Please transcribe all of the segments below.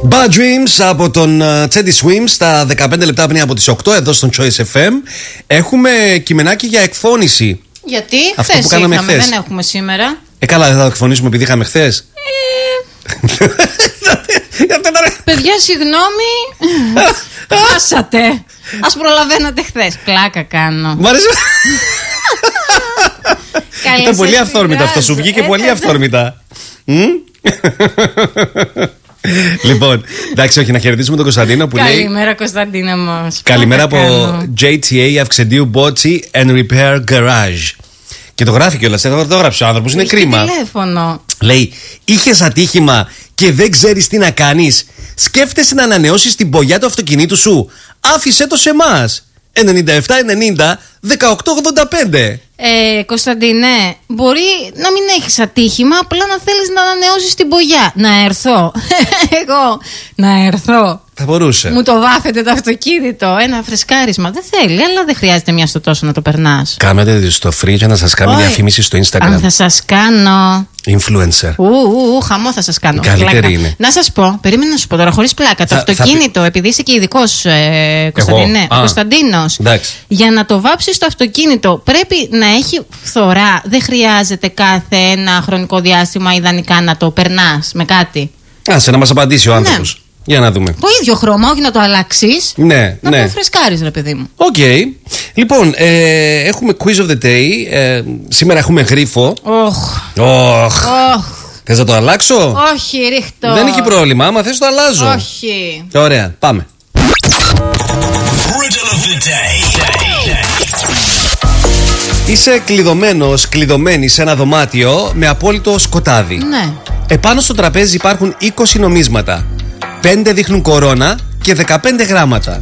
Bad Dreams από τον Teddy Swims στα 15 λεπτά πριν από τις 8 εδώ στον Choice FM. Έχουμε κειμενάκι για εκφώνηση. Γιατί αυτό χθες είχαμε, δεν έχουμε σήμερα. Καλά, δεν θα το εκφωνήσουμε επειδή είχαμε χθες. Παιδιά, συγγνώμη. Χάσατε. Ας προλαβαίνατε χθες. Πλάκα κάνω. Μ' αρέσει. Ήταν πολύ αυθόρμητα αυτό. Σου βγήκε πολύ αυθόρμητα. Λοιπόν, εντάξει, όχι, να χαιρετήσουμε τον Κωνσταντίνο που λέει. Καλημέρα, Κωνσταντίνα μας. Καλημέρα από JTA Αυξεντίου Μπότσι and Repair Garage. Και το γράφει κιόλας, το έγραψε ο άνθρωπος, είναι κρίμα. Τηλέφωνο. Λέει, είχες ατύχημα και δεν ξέρεις τι να κάνεις. Σκέφτεσαι να ανανεώσεις την μπογιά του αυτοκινήτου σου. Άφησέ το σε εμάς. 9790 1885. Κωνσταντίνε, μπορεί να μην έχεις ατύχημα, απλά να θέλεις να ανανεώσεις την μπογιά. Να έρθω. Εγώ να έρθω. Θα μπορούσε. Μου το βάφετε το αυτοκίνητο. Ένα φρεσκάρισμα. Δεν θέλει, αλλά δεν χρειάζεται μια στο τόσο να το περνάς. Κάμετε στο free για να σας κάνω διαφήμιση στο Instagram. Αν θα σας κάνω. Influencer. Χαμό θα σας κάνω. Καλύτερη είναι. Να σας πω, περίμενα να σου πω τώρα, χωρίς πλάκα. Το αυτοκίνητο, επειδή είσαι και ειδικός, Κωνσταντίνε, Κωνσταντίνος, για να το βάψεις το αυτοκίνητο πρέπει να έχει φθορά. Δεν χρειάζεται κάθε ένα χρονικό διάστημα ιδανικά να το περνάς με κάτι. Άσε να μας απαντήσει ο άνθρωπος. Ναι. Για να δούμε. Το ίδιο χρώμα, όχι να το αλλάξεις. Ναι, να το φρεσκάρεις, ρε παιδί μου. Οκ. Λοιπόν, έχουμε quiz of the day. Σήμερα έχουμε γρίφο. Θες να το αλλάξω? Όχι, ρίχτω. Δεν έχει πρόβλημα. Άμα θες το αλλάζω. Όχι. Ωραία, πάμε. Είσαι κλειδωμένος, κλειδωμένη σε ένα δωμάτιο με απόλυτο σκοτάδι. Ναι. Επάνω στο τραπέζι υπάρχουν 20 νομίσματα. 5 δείχνουν κορώνα και 15 γράμματα.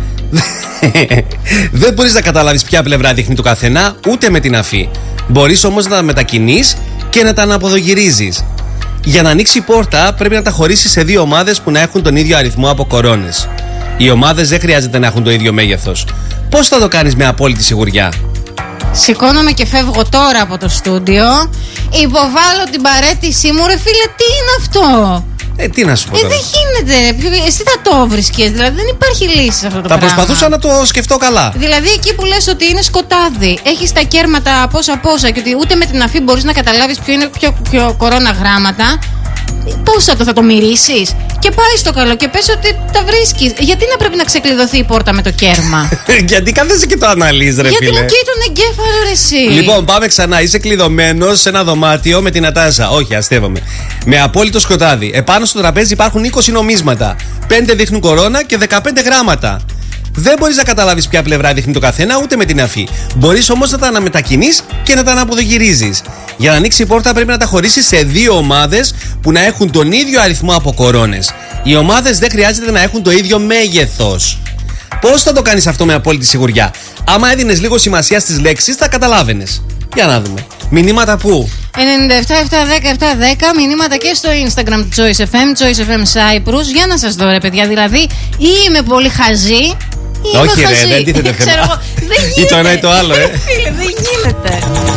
Δεν μπορείς να καταλάβεις ποια πλευρά δείχνει το καθένα, ούτε με την αφή. Μπορείς όμως να τα μετακινείς και να τα αναποδογυρίζεις. Για να ανοίξει η πόρτα πρέπει να τα χωρίσεις σε 2 ομάδες που να έχουν τον ίδιο αριθμό από κορώνες. Οι ομάδες δεν χρειάζεται να έχουν το ίδιο μέγεθος. Πώς θα το κάνεις με απόλυτη σιγουριά? Σηκώνομαι και φεύγω τώρα από το στούντιο. Υποβάλλω την παραίτησή μου. Ρε φίλε, τι είναι αυτό? Τι να σου πω τώρα. Δεν γίνεται. Εσύ θα το βρίσκες. Δηλαδή δεν υπάρχει λύση σε αυτό το πράγμα. Θα προσπαθούσα να το σκεφτώ καλά. Δηλαδή εκεί που λες ότι είναι σκοτάδι, έχεις τα κέρματα πόσα και ότι ούτε με την αφή μπορείς να καταλάβεις ποιο είναι πιο κορώνα γράμματα. Πώς θα το μυρίσεις? Και πάει στο καλό και πες ότι τα βρίσκεις. Γιατί να πρέπει να ξεκλειδωθεί η πόρτα με το κέρμα? Γιατί κάθεσαι και το αναλύεις, ρε φίλε. Γιατί μου καίει τον εγκέφαλο, ρε εσύ. Λοιπόν, πάμε ξανά. Είσαι κλειδωμένος σε ένα δωμάτιο με την Νατάσα. Όχι, αστεύομαι. Με απόλυτο σκοτάδι. Επάνω στο τραπέζι υπάρχουν 20 νομίσματα. 5 δείχνουν κορώνα και 15 γράμματα. Δεν μπορείς να καταλάβεις ποια πλευρά δείχνει το καθένα, ούτε με την αφή. Μπορείς όμως να τα αναμετακινείς και να τα αναποδογυρίζεις. Για να ανοίξει η πόρτα πρέπει να τα χωρίσεις σε 2 ομάδες που να έχουν τον ίδιο αριθμό από κορώνες. Οι ομάδες δεν χρειάζεται να έχουν το ίδιο μέγεθος. Πώς θα το κάνεις αυτό με απόλυτη σιγουριά? Άμα έδινες λίγο σημασία στις λέξεις θα καταλάβαινες. Για να δούμε. Μηνύματα πού? 97-7-10-7-10. Μηνύματα και στο Instagram του Choice FM, Choice FM Cyprus. Για να σας δω, ρε παιδιά, δηλαδή ή είμαι πολύ χαζή. Όχι, ρε, δεν τίθεται θέμα. Δεν γίνεται. Ή το ένα ή το άλλο, Φίλε, δεν γίνεται.